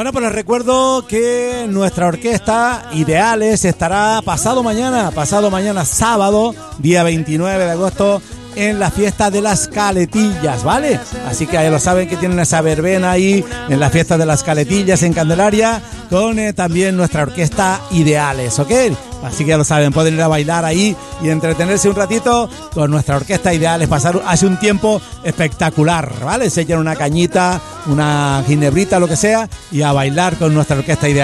Bueno, pues les recuerdo que nuestra orquesta Ideales estará pasado mañana sábado, día 29 de agosto, en la fiesta de las Caletillas, ¿vale? Así que ya lo saben que tienen esa verbena ahí en la fiesta de las Caletillas en Candelaria con también nuestra orquesta Ideales, ¿ok? Así que ya lo saben, pueden ir a bailar ahí y entretenerse un ratito con nuestra orquesta Ideales, pasar hace un tiempo espectacular, ¿vale? Se echan una cañita, una ginebrita, lo que sea, y a bailar con nuestra orquesta Ideales.